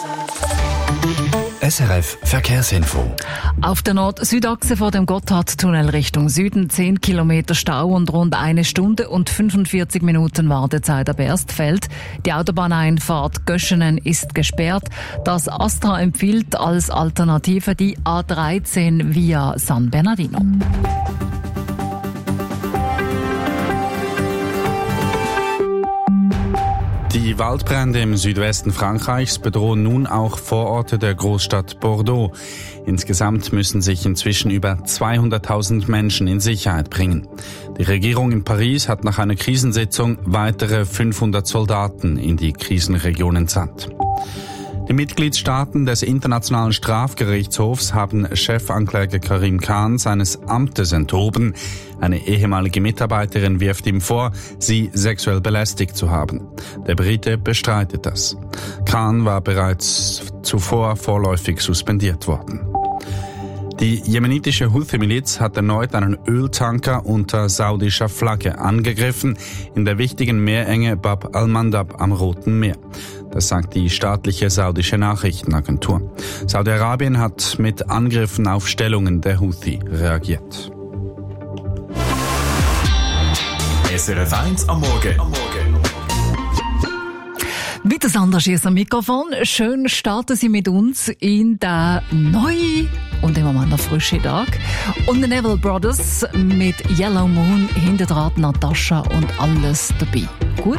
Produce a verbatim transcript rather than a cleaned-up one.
S R F Verkehrsinfo. Auf der Nord-Süd-Achse vor dem Gotthardtunnel Richtung Süden zehn Kilometer Stau und rund eine Stunde und fünfundvierzig Minuten Wartezeit ab Erstfeld. Die Autobahneinfahrt Göschenen ist gesperrt. Das Astra empfiehlt als Alternative die A dreizehn via San Bernardino. Die Waldbrände im Südwesten Frankreichs bedrohen nun auch Vororte der Großstadt Bordeaux. Insgesamt müssen sich inzwischen über zweihunderttausend Menschen in Sicherheit bringen. Die Regierung in Paris hat nach einer Krisensitzung weitere fünfhundert Soldaten in die Krisenregion entsandt. Die Mitgliedstaaten des Internationalen Strafgerichtshofs haben Chefankläger Karim Khan seines Amtes enthoben. Eine ehemalige Mitarbeiterin wirft ihm vor, sie sexuell belästigt zu haben. Der Brite bestreitet das. Khan war bereits zuvor vorläufig suspendiert worden. Die jemenitische Houthi-Miliz hat erneut einen Öltanker unter saudischer Flagge angegriffen in der wichtigen Meerenge Bab al-Mandab am Roten Meer. Das sagt die staatliche saudische Nachrichtenagentur. Saudi-Arabien hat mit Angriffen auf Stellungen der Houthi reagiert. S R F eins am Morgen. Am Morgen. Wie das Sandra Schiess am Mikrofon. Schön starten Sie mit uns in den neuen und im Moment noch frischen Tag. Und die Neville Brothers mit Yellow Moon, hinter dran Natascha und alles dabei. Gut?